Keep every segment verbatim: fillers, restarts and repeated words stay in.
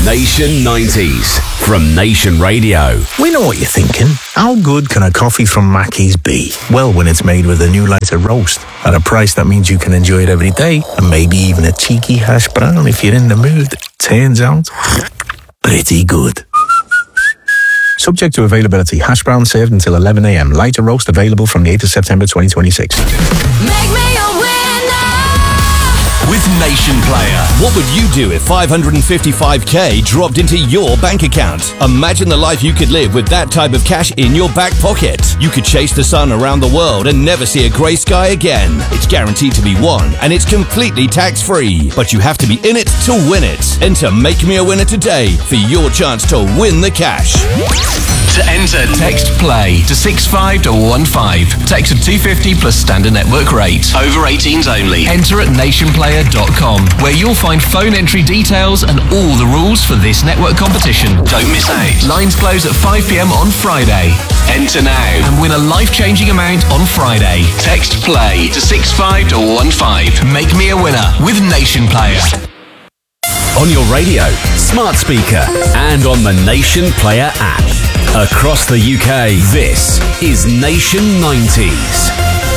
Nation nineties from Nation Radio. We know what you're thinking. How good can a coffee from Mackey's be? Well, when it's made with a new lighter roast at a price that means you can enjoy it every day, and maybe even a cheeky hash brown if you're in the mood. Turns out, pretty good. Subject to availability. Hash brown served until eleven a.m. Lighter roast available from the eighth of September twenty twenty-six. Make me a winner! With Nation Player. What would you do if five hundred fifty-five k dropped into your bank account? Imagine the life you could live with that type of cash in your back pocket. You could chase the sun around the world and never see a grey sky again. It's guaranteed to be won, and it's completely tax-free. But you have to be in it to win it. Enter Make Me a Winner today for your chance to win the cash. To enter, text PLAY to six five one one five. Text of two fifty plus standard network rate. Over eighteens only. Enter at nation player dot com, where you'll find phone entry details and all the rules for this network competition. Don't miss out. Lines close at five p.m. on Friday. Enter now and win a life-changing amount on Friday. Text PLAY to six five one one five. Make me a winner with Nation Player. On your radio, smart speaker, and on the Nation Player app. Across the U K, this is Nation nineties.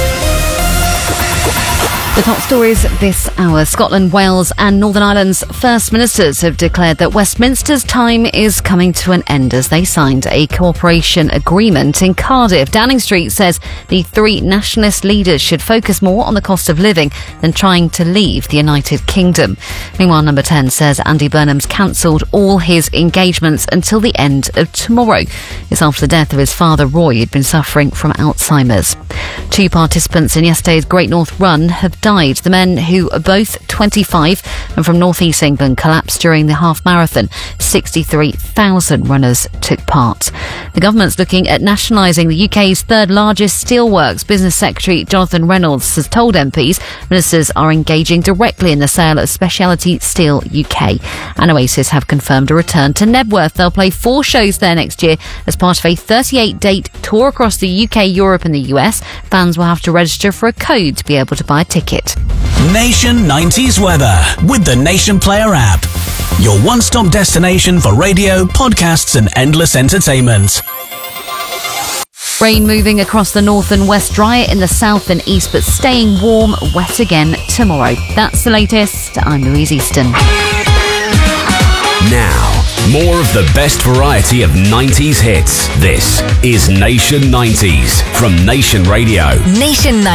The top stories this hour. Scotland, Wales and Northern Ireland's First Ministers have declared that Westminster's time is coming to an end as they signed a cooperation agreement in Cardiff. Downing Street says the three nationalist leaders should focus more on the cost of living than trying to leave the United Kingdom. Meanwhile, Number ten says Andy Burnham's cancelled all his engagements until the end of tomorrow. It's after the death of his father, Roy, who'd been suffering from Alzheimer's. Two participants in yesterday's Great North Run have died. The men, who are both twenty-five and from North East England, collapsed during the half marathon. sixty-three thousand runners took part. The government's looking at nationalising the U K's third largest steelworks. Business Secretary Jonathan Reynolds has told M Ps ministers are engaging directly in the sale of Speciality Steel U K. And Oasis have confirmed a return to Nebworth. They'll play four shows there next year as part of a thirty-eight date tour across the U K, Europe and the U S. Fans will have to register for a code to be able to buy a ticket. Nation nineties weather with the Nation Player app. Your one-stop destination for radio, podcasts and endless entertainment. Rain moving across the north and west, drier in the south and east, but staying warm, wet again tomorrow. That's the latest. I'm Louise Easton. Now, more of the best variety of nineties hits. This is Nation nineties from Nation Radio. Nation